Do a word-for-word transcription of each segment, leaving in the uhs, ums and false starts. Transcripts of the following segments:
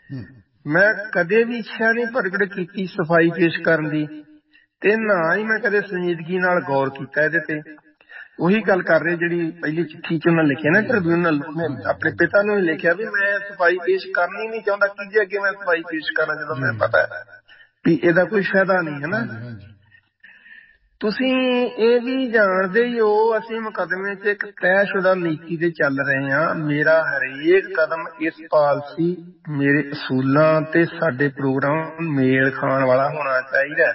मैं कदे भी इच्छा नहीं प्रगट की सफाई पेश करन दी, ते ना ही मैं कदे संजीदगी नाल गौर कीता इहदे ते। ਉਹੀ ਗੱਲ कर रहे जी पहली चिट्ठी च उन्होंने लिखिया ना ट्रिब्यूनल ने अपने पिता ने लिखिया भी मैं सफाई पेश करनी नहीं चाहता कि जे अगे मैं सफाई पेश करा जो मैं पता है भी एदा कोई फायदा नहीं है ना। तुसी ये भी जानते ही हो असी मुकदमे च एक तयशुदा नीति ते चल रहे हैं। मेरा हरेक कदम इस पॉलिसी मेरे असूलों ते साडे प्रोग्राम मेल खाण वाला होना चाहिए।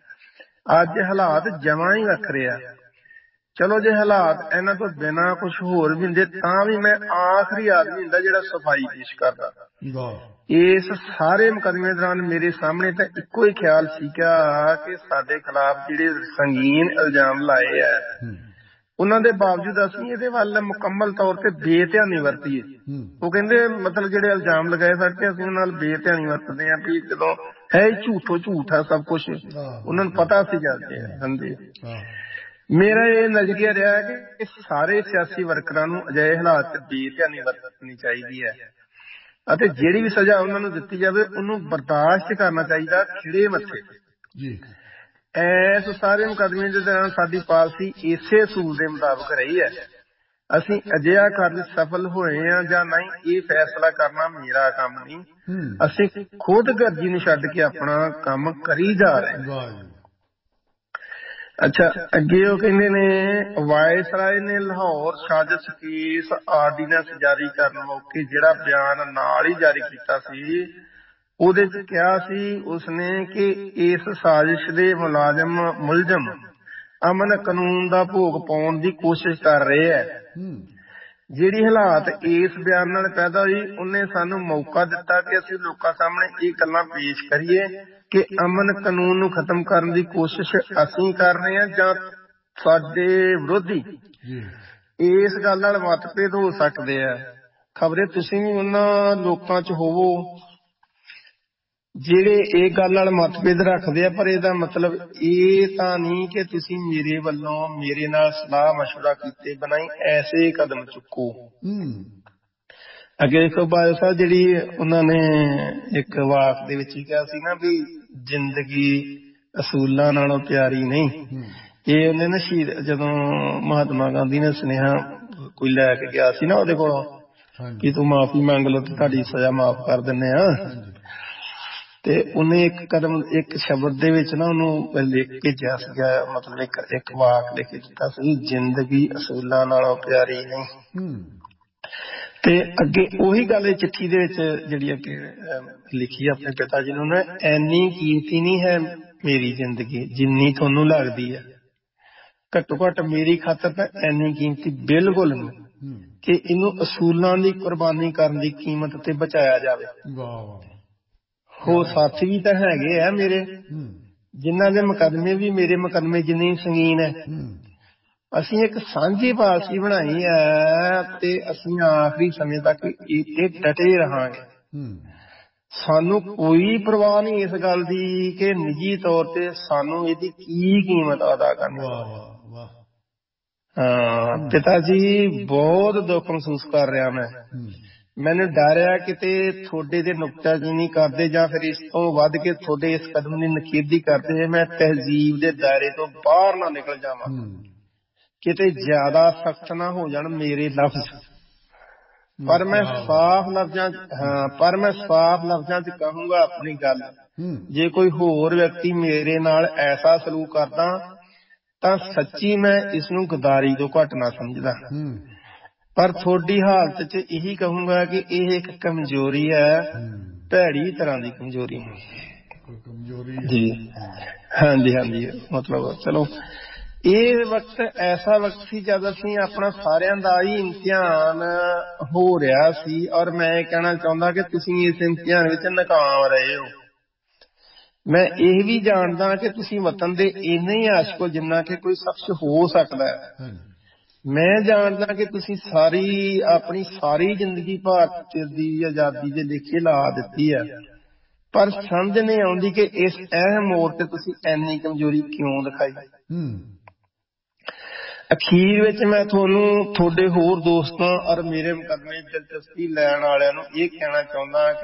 अज हालात जमा ही वखरे आ। चलो जे हालात इन्हां तो बिना कुछ होर भी हुंदे तां भी मैं आखिरी आदमी हुंदा जिहड़ा सफाई पेश करदा। इस सारे मुकदमे दौरान मेरे सामने तो इक्को ही ख्याल सीगा कि साडे खिलाफ जिहड़े संगीन इल्जाम लाए है उन्हां दे बावजूद असीं इहदे वल मुकम्मल तौर ते बेध्यानी वरतीए। वो कहंदे मतलब जिहड़े इल्जाम लगाए साडे ते असीं उन्हां नाल बेध्यानी वरतदे आ भी जदों है झूठो झूठ है सब कुछ उन्हां नूं पता सीगा। हांजी मेरा ये नजरिया रहा है कि सारे सियासी वर्करां नूं अजिहे हालात च बेध्यानी वरतनी चाहिदी है ਅਤੇ ਜਿਹੜੀ ਵੀ ਸਜ਼ਾ ਉਹਨਾਂ ਨੂੰ ਦਿੱਤੀ ਜਾਵੇ ਉਹਨੂੰ ਬਰਦਾਸ਼ਤ ਕਰਨਾ ਚਾਹੀਦਾ ਖਿੜੇ ਮੱਥੇ ਜੀ। ਇਸ ਸਾਰੇ ਮੁਕੱਦਮੇ ਦੇ ਦੌਰਾਨ ਸਾਡੀ ਪਾਲਿਸੀ ਇਸੇ ਅਸੂਲ ਦੇ ਮੁਤਾਬਕ ਰਹੀ ਹੈ। ਅਸੀਂ ਅਜਿਹਾ ਕਰਨ ਸਫਲ ਹੋਏ ਹਾਂ ਜਾਂ ਨਹੀਂ ਇਹ ਫੈਸਲਾ ਕਰਨਾ ਮੇਰਾ ਕੰਮ ਨਹੀਂ। ਅਸੀਂ ਖੁਦ ਗਰਜੀ ਨੂੰ ਛੱਡ ਕੇ ਆਪਣਾ ਕੰਮ ਕਰੀ ਜਾ ਰਹੇ ਹਾਂ। अच्छा अगे वो कहंदे ने वायसराय ने लाहौर साजिश केस आर्डीनेंस जारी करन मौके जिहड़ा बयान नाल ही जारी कीता सी ਉਹਦੇ ਚ ਕਿਹਾ ਸੀ ਉਸਨੇ ਕਿ ਇਸ ਸਾਜ਼ਿਸ਼ ਦੇ ਮੁਲਾਜ਼ਮ ਮੁਲਜ਼ਮ ਅਮਨ ਕਾਨੂੰਨ ਦਾ ਭੋਗ ਪਾਉਣ ਦੀ ਕੋਸ਼ਿਸ਼ ਕਰ ਰਹੇ ਹੈ। ਜਿਹੜੀ ਹਾਲਾਤ ਇਸ ਬਿਆਨ ਨਾਲ ਪੈਦਾ ਹੋਈ ਉਹਨੇ ਸਾਨੂੰ ਮੌਕਾ ਦਿੱਤਾ ਕਿ ਅਸੀਂ ਲੋਕਾਂ ਸਾਹਮਣੇ ਇਹ ਗੱਲਾਂ ਪੇਸ਼ ਕਰੀਏ ਕਿ ਅਮਨ ਕਾਨੂੰਨ ਨੂੰ ਖਤਮ ਕਰਨ ਦੀ ਕੋਸ਼ਿਸ਼ ਅਸੀਂ ਕਰ ਰਹੇ ਹਾਂ ਜਾਂ ਸਾਡੇ ਵਿਰੋਧੀ। ਇਸ ਗੱਲ ਨਾਲ ਮਤਭੇਦ ਹੋ ਸਕਦੇ ਆ। ਖਬਰੇ ਤੁਸੀਂ ਵੀ ਉਹਨਾਂ ਲੋਕਾਂ ਚ ਹੋਵੋ ਜਿਹੜੇ ਇਹ ਗੱਲ ਨਾਲ ਮਤਭੇਦ ਰੱਖਦੇ ਆ ਪਰ ਇਹਦਾ ਮਤਲਬ ਇਹ ਤਾਂ ਨਹੀਂ ਕਿ ਤੁਸੀਂ ਮੇਰੇ ਵੱਲੋਂ ਮੇਰੇ ਨਾਲ ਸਲਾਹ ਮਸ਼ਵਰਾ ਕੀਤੇ ਬਿਨਾਂ ਹੀ ਐਸੇ ਕਦਮ ਚੁੱਕੋ। ਅੱਗੇ ਦੇਖੋ ਬਾਦਲ ਸਾਹਿਬ ਜਿਹੜੀ ਉਹਨਾਂ ਨੇ ਇੱਕ ਵਾਕ ਦੇ ਵਿੱਚ ਹੀ ਕਿਹਾ ਸੀ ਨਾ ਵੀ ਜ਼ਿੰਦਗੀ ਅਸੂਲਾਂ ਨਾਲੋਂ ਪਿਆਰੀ ਨਹੀਂ। ਇਹ ਉਹਨੇ ਨਾ ਸ਼ਹੀਦ ਜਦੋਂ ਮਹਾਤਮਾ ਗਾਂਧੀ ਨੇ ਸੁਨੇਹਾ ਕੋਈ ਲੈ ਕੇ ਗਿਆ ਸੀ ਨਾ ਉਹਦੇ ਕੋਲੋਂ ਕਿ ਤੂੰ ਮਾਫੀ ਮੰਗ ਲਓ ਤੇ ਤੁਹਾਡੀ ਸਜ਼ਾ ਮਾਫ ਕਰ ਦਿੰਦੇ ਆ ਤੇ ਉਹਨੇ ਇੱਕ ਕਦਮ ਇੱਕ ਸ਼ਬਦ ਦੇ ਵਿੱਚ ਨਾ ਉਹਨੂੰ ਲਿਖ ਕੇ ਭੇਜਿਆ ਸੀਗਾ ਮਤਲਬ ਇੱਕ ਇੱਕ ਵਾਕ ਲਿਖ ਕੇ ਦਿੱਤਾ ਸੀ ਜ਼ਿੰਦਗੀ ਅਸੂਲਾਂ ਨਾਲੋਂ ਪਿਆਰੀ ਨਹੀਂ। ਤੇ ਅੱਗੇ ਉਹੀ ਗੱਲ ਚਿੱਠੀ ਦੇ ਵਿੱਚ ਜਿਹੜੀ ਅੱਗੇ ਲਿਖੀ ਆਪਣੇ ਪਿਤਾ ਜੀ ਨੂੰ ਨਾ ਐਨੀ ਕੀਮਤੀ ਨਹੀਂ ਹੈ ਮੇਰੀ ਜ਼ਿੰਦਗੀ ਜਿੰਨੀ ਤੁਹਾਨੂੰ ਲੱਗਦੀ ਹੈ। ਘੱਟੋ ਘੱਟ ਮੇਰੀ ਖਾਤਰ ਤਾਂ ਐਨੀ ਕੀਮਤੀ ਬਿਲਕੁਲ ਨਹੀਂ ਕਿ ਇਹਨੂੰ ਅਸੂਲਾਂ ਦੀ ਕੁਰਬਾਨੀ ਕਰਨ ਦੀ ਕੀਮਤ ਤੇ ਬਚਾਇਆ ਜਾਵੇ। ਹੋ ਸਾਥੀ ਵੀ ਤਾਂ ਹੈਗੇ ਆ ਮੇਰੇ ਜਿਨ੍ਹਾਂ ਦੇ ਮੁਕੱਦਮੇ ਵੀ ਮੇਰੇ ਮੁਕੱਦਮੇ ਜਿੰਨੇ ਸੰਗੀਨ ਹੈ। ਅਸੀਂ ਇੱਕ ਸਾਂਝੀ ਪਾਲਿਸੀ ਬਣਾਈ ਹੈ ਤੇ ਅਸੀਂ ਆਖਰੀ ਸਮੇਂ ਤੱਕ ਇਹ ਡਟੇ ਰਹਾਂਗੇ। ਸਾਨੂੰ ਕੋਈ ਪਰਵਾਹ ਨਹੀਂ ਇਸ ਗੱਲ ਦੀ ਕਿ ਨਿੱਜੀ ਤੌਰ ਤੇ ਸਾਨੂੰ ਇਹਦੀ ਕੀ ਕੀਮਤ ਅਦਾ ਕਰਨੀ। ਹਾਂ ਪਿਤਾ ਜੀ ਬਹੁਤ ਦੁੱਖ ਮਹਿਸੂਸ ਕਰ ਰਿਹਾ ਮੈਂ। ਮੈਨੂੰ ਡਰ ਆ ਕਿਤੇ ਤੁਹਾਡੇ ਦੇ ਨੁਕਤਾਚੀਨੀ ਕਰਦੇ ਜਾਂ ਫਿਰ ਇਸ ਤੋਂ ਵੱਧ ਕੇ ਤੁਹਾਡੇ ਇਸ ਕਦਮ ਦੀ ਨਖੇਦੀ ਕਰਦੇ ਮੈਂ ਤਹਿਜ਼ੀਬ ਦੇ ਦਾਇਰੇ ਤੋਂ ਬਾਹਰ ਨਾ ਨਿਕਲ ਜਾਵਾਂ। ਕਿਤੇ ਜ਼ਿਆਦਾ ਸਖਤ ਨਾ ਹੋ ਜਾਣ ਮੇਰੇ ਲਫ਼ਜ਼ ਪਰ ਮੈਂ ਸਾਫ਼ ਲਫ਼ਜ਼ਾਂ ਹਾਂ ਪਰ ਮੈਂ ਸਾਫ਼ ਲਫ਼ਜ਼ਾਂ ਚ ਕਹੂੰਗਾ ਆਪਣੀ ਗੱਲ। ਜੇ ਕੋਈ ਹੋਰ ਵਿਅਕਤੀ ਮੇਰੇ ਨਾਲ ਐਸਾ ਸਲੂਕ ਕਰਦਾ ਤਾਂ ਸੱਚੀ ਮੈਂ ਇਸਨੂੰ ਗਦਾਰੀ ਤੋਂ ਘੱਟ ਨਾ ਸਮਝਦਾ ਪਰ ਤੁਹਾਡੀ ਹਾਲਤ ਚ ਇਹੀ ਕਹੂੰਗਾ ਕਿ ਇਹ ਇੱਕ ਕਮਜ਼ੋਰੀ ਹੈ ਭੈੜੀ ਤਰ੍ਹਾਂ ਦੀ ਕਮਜ਼ੋਰੀ ਜੀ। ਹਾਂਜੀ ਹਾਂਜੀ ਮਤਲਬ ਚਲੋ ਇਹ ਵਕਤ ਐਸਾ ਵਕਤ ਸੀ ਜਦ ਅਸੀਂ ਆਪਣਾ ਸਾਰਿਆਂ ਦਾ ਹੀ ਇਮਤਿਹਾਨ ਹੋ ਰਿਹਾ ਸੀ ਔਰ ਮੈਂ ਇਹ ਕਹਿਣਾ ਚਾਹੁੰਦਾ ਕਿ ਤੁਸੀਂ ਇਸ ਇਮਤਿਹਾਨ ਵਿੱਚ ਨਾਕਾਮ ਰਹੇ ਹੋ। ਮੈਂ ਇਹ ਵੀ ਜਾਣਦਾ ਕਿ ਤੁਸੀਂ ਵਤਨ ਦੇ ਇੰਨੇ ਹੀ ਆਸ਼ਿਕ ਹੋ ਜਿੰਨਾ ਕਿ ਕੋਈ ਸ਼ਖਸ ਹੋ ਸਕਦਾ ਹੈ। ਮੈਂ ਜਾਣਦਾ ਕਿ ਤੁਸੀਂ ਸਾਰੀ ਆਪਣੀ ਸਾਰੀ ਜ਼ਿੰਦਗੀ ਭਾਰਤ ਦੀ ਆਜ਼ਾਦੀ ਦੇ ਲੇਖੇ ਲਾ ਦਿੱਤੀ ਹੈ ਪਰ ਸਮਝ ਨਹੀਂ ਆਉਂਦੀ ਕਿ ਇਸ ਅਹਿਮ ਮੋੜ ਤੇ ਤੁਸੀਂ ਇੰਨੀ ਕਮਜ਼ੋਰੀ ਕਿਉਂ ਦਿਖਾਈ। ਅਖੀਰ ਵਿੱਚ ਮੈਂ ਤੁਹਾਨੂੰ ਤੁਹਾਡੇ ਹੋਰ ਦੋਸਤਾਂ ਔਰ ਮੇਰੇ ਮੁਕੱਦਮੇ ਚ ਦਿਲਚਸਪੀ ਲੈਣ ਵਾਲਿਆਂ ਨੂੰ ਇਹ ਕਹਿਣਾ ਚਾਹੁੰਦਾ ਕਿ